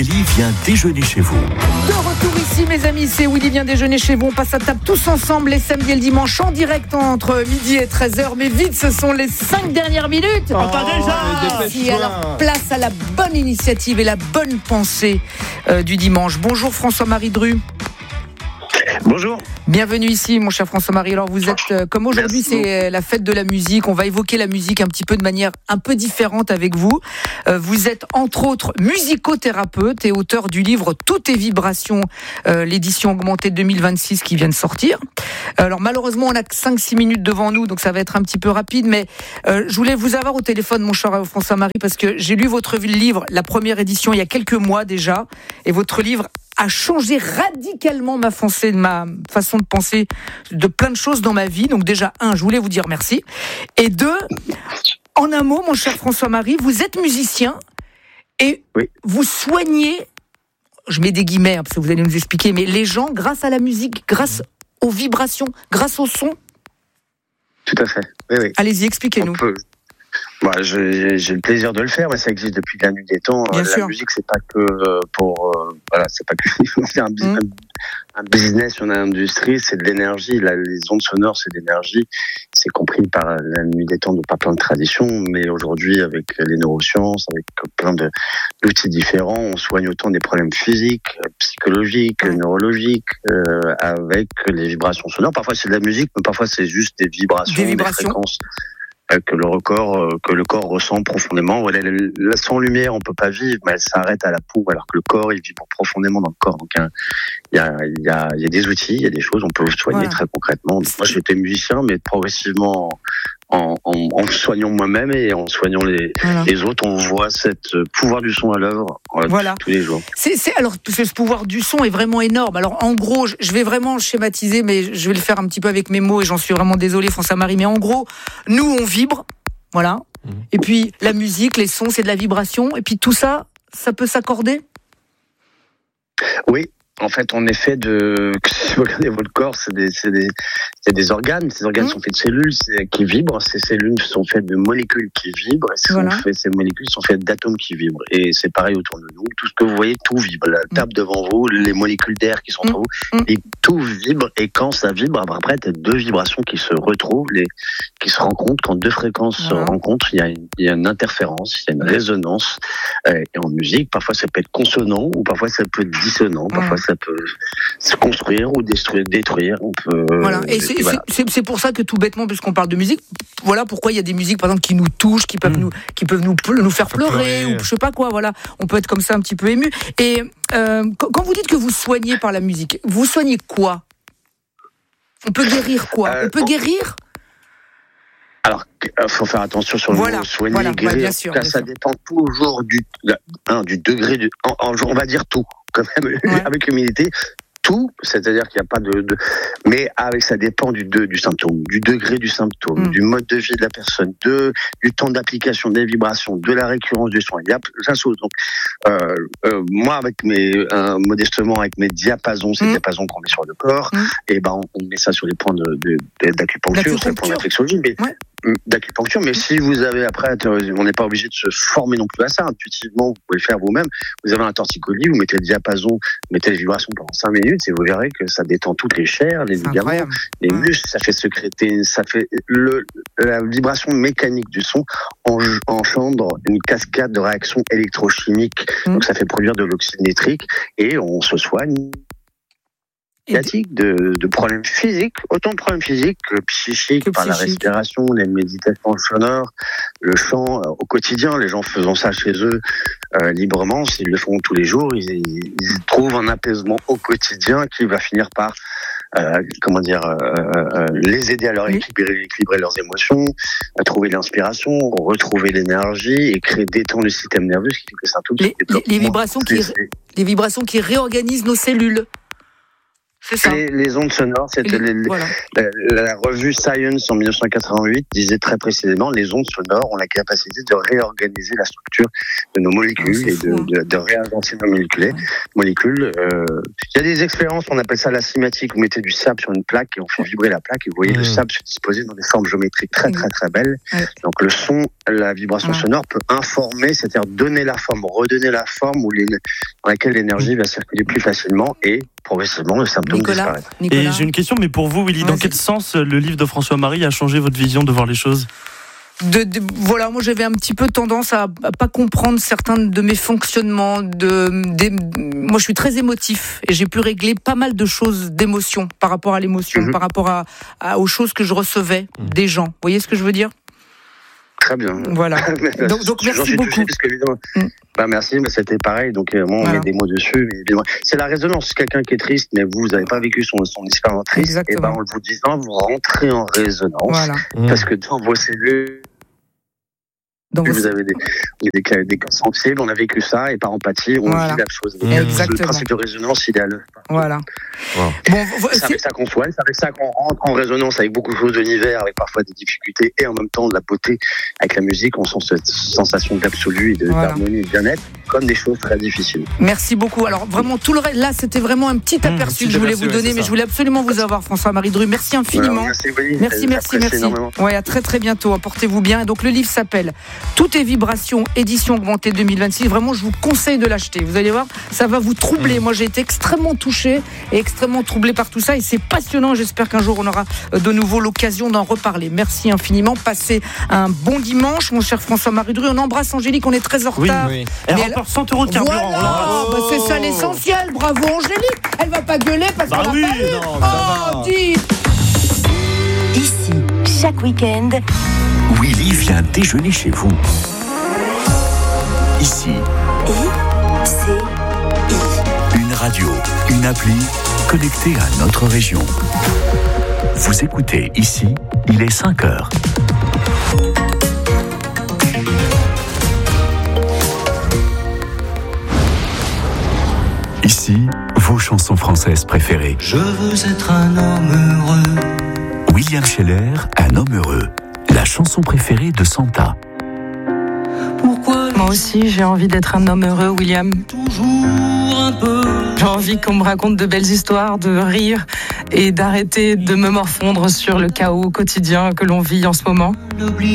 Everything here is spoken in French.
Willy vient déjeuner chez vous. De retour ici, mes amis, c'est Willy vient déjeuner chez vous. On passe à table tous ensemble les samedis et le dimanche en direct entre midi et 13h. Mais vite, ce sont les 5 dernières minutes. Pas déjà. Si, alors place à la bonne initiative et la bonne pensée du dimanche. Bonjour François-Marie Dru. Bonjour. Bienvenue ici, mon cher François-Marie. Alors, vous êtes, comme aujourd'hui, c'est la fête de la musique. On va évoquer la musique un petit peu de manière un peu différente avec vous. Vous êtes, entre autres, musicothérapeute et auteur du livre Toutes tes vibrations, l'édition augmentée 2026 qui vient de sortir. Alors, malheureusement, on a que 5-6 minutes devant nous, donc ça va être un petit peu rapide. Mais je voulais vous avoir au téléphone, mon cher François-Marie, parce que j'ai lu votre livre, la première édition, il y a quelques mois déjà. Et votre livre a changé radicalement ma façon de penser de plein de choses dans ma vie. Donc déjà, je voulais vous dire merci. Et 2, en un mot, mon cher François-Marie, vous êtes musicien et vous soignez, je mets des guillemets parce que vous allez nous expliquer, mais les gens grâce à la musique, grâce aux vibrations, grâce au son. Tout à fait. Oui. Allez-y, expliquez-nous. J'ai le plaisir de le faire, mais ça existe depuis la nuit des temps. Bien la sûr. musique, c'est pas que c'est pas que c'est un business, une industrie, c'est de l'énergie. Les ondes sonores, c'est de l'énergie. C'est compris par la nuit des temps de pas plein de traditions, mais aujourd'hui, avec les neurosciences, avec plein d'outils différents, on soigne autant des problèmes physiques, psychologiques, neurologiques, avec les vibrations sonores. Parfois, c'est de la musique, mais parfois, c'est juste des vibrations. Des fréquences. Que le corps ressent profondément. Voilà, sans lumière, on peut pas vivre, mais elle s'arrête à la peau, alors que le corps, il vibre profondément dans le corps. Donc, il y a des outils, il y a des choses, on peut soigner très concrètement. Donc, moi, j'étais musicien, mais progressivement, en soignant moi-même et en soignant les autres, on voit cette pouvoir du son à l'œuvre tous les jours. Alors, ce pouvoir du son est vraiment énorme. Alors, en gros, je vais vraiment schématiser, mais je vais le faire un petit peu avec mes mots et j'en suis vraiment désolée, François-Marie. Mais en gros, nous, on vibre, voilà. Et puis, la musique, les sons, c'est de la vibration. Et puis, tout ça, ça peut s'accorder ? Oui. En fait, on est fait si vous regardez votre corps, c'est des organes. Ces organes sont faits de cellules qui vibrent. Ces cellules sont faites de molécules qui vibrent. Et ces molécules sont faites d'atomes qui vibrent. Et c'est pareil autour de nous. Tout ce que vous voyez, tout vibre. La table devant vous, les molécules d'air qui sont devant vous, et tout vibre. Et quand ça vibre, après, il y a deux vibrations qui se retrouvent, qui se rencontrent. Quand deux fréquences se rencontrent, il y a une interférence, il y a une résonance. Et en musique, parfois ça peut être consonant, ou parfois ça peut être dissonant. Parfois ça peut se construire ou détruire. On peut. Voilà. Et c'est pour ça que tout bêtement, puisqu'on parle de musique, voilà pourquoi il y a des musiques, par exemple, qui nous touchent, qui peuvent nous faire pleurer, ou je sais pas quoi. Voilà, on peut être comme ça un petit peu ému. Et quand vous dites que vous soignez par la musique, vous soignez quoi ? On peut guérir quoi ? On peut guérir ? Alors, il faut faire attention sur le mot soigner, guérir. Bien sûr, ça dépend toujours du degré on va dire tout, quand même, avec humilité. Tout, c'est-à-dire qu'il n'y a pas mais ça dépend du symptôme, du degré du symptôme, du mode de vie de la personne, du temps d'application des vibrations, de la récurrence du son. Il y a plein de choses. Donc, moi, modestement, avec mes diapasons, ces diapasons qu'on met sur le corps, et on met ça sur les points d'acupuncture, sur les points d'inflexologie, d'acupuncture, mais si vous avez après, on n'est pas obligé de se former non plus à ça. Intuitivement, vous pouvez le faire vous-même. Vous avez un torticolis, vous mettez le diapason, vous mettez les vibrations pendant 5 minutes et vous verrez que ça détend toutes les chairs, les ligaments, les muscles, ça fait sécréter, la vibration mécanique du son engendre une cascade de réactions électrochimiques. Donc ça fait produire de l'oxyde nitrique et on se soigne de problèmes physiques, autant de problèmes physiques que psychiques, par la respiration, les méditations sonores, le chant au quotidien. Les gens faisant ça chez eux librement, s'ils le font tous les jours, ils trouvent un apaisement au quotidien qui va finir par les aider à leur équilibrer leurs émotions, à trouver l'inspiration, retrouver l'énergie et détendre le système nerveux, ce qui fait que c'est un tout les vibrations qui réorganisent nos cellules. les ondes sonores. C'était la revue Science en 1988 disait très précisément les ondes sonores ont la capacité de réorganiser la structure de nos molécules de réinventer nos molécules. Il y a des expériences, on appelle ça la cinématique. Vous mettez du sable sur une plaque et on fait vibrer la plaque et vous voyez le sable se disposer dans des formes géométriques très très très belles. Donc le son, la vibration sonore peut informer, c'est-à-dire donner la forme, redonner la forme dans laquelle l'énergie va circuler plus facilement et progressivement le symptôme disparaît. Et j'ai une question, mais pour vous, Willy, dans quel sens le livre de François-Marie a changé votre vision de voir les choses ? Voilà, moi j'avais un petit peu tendance à pas comprendre certains de mes fonctionnements. Moi je suis très émotif et j'ai pu régler pas mal de choses d'émotion par rapport à l'émotion, par rapport aux choses que je recevais des gens. Vous voyez ce que je veux dire ? Très bien. Voilà. Donc merci beaucoup. Touché, parce que, merci, mais c'était pareil. Donc on met des mots dessus. C'est la résonance. Quelqu'un qui est triste, mais vous n'avez pas vécu son expérience triste. Et en le vous disant, vous rentrez en résonance, parce que dans vos cellules. Vous avez des cas sensibles, on a vécu ça, et par empathie, on vit la chose. Le principe de résonance, il est à l'œuvre. Voilà. Bon, c'est avec ça qu'on soigne, c'est avec ça qu'on rentre en résonance avec beaucoup de choses de l'univers, avec parfois des difficultés, et en même temps de la beauté. Avec la musique, on sent cette sensation d'absolu et d'harmonie et de bien-être, comme des choses très difficiles. Merci beaucoup. Alors vraiment, tout le reste, là, c'était vraiment un petit aperçu que je voulais vous donner, mais je voulais absolument vous avoir, François-Marie Dru. Merci infiniment. Merci. Ouais, à très très bientôt. Portez-vous bien. Donc le livre s'appelle Toutes les vibrations, édition augmentée 2026. Vraiment, je vous conseille de l'acheter. Vous allez voir, ça va vous troubler. Moi, j'ai été extrêmement touchée et extrêmement troublée par tout ça. Et c'est passionnant. J'espère qu'un jour, on aura de nouveau l'occasion d'en reparler. Merci infiniment. Passez un bon dimanche, mon cher François-Marie Dru. On embrasse Angélique. On est très en retard. Oui. Elle remporte 100 € de carburant. Voilà, c'est ça l'essentiel. Bravo, Angélique. Elle va pas gueuler parce qu'elle a pas eu. Dis. Ici, chaque week-end, Willy vient déjeuner chez vous. Ici. Une radio, une appli connectée à notre région. Vous écoutez Ici, il est 5h. Ici, vos chansons françaises préférées. Je veux être un homme heureux. William Scheller, un homme heureux. La chanson préférée de Santa. Pourquoi moi aussi, j'ai envie d'être un homme heureux, William. Toujours un peu. J'ai envie qu'on me raconte de belles histoires, de rire et d'arrêter de me morfondre sur le chaos quotidien que l'on vit en ce moment.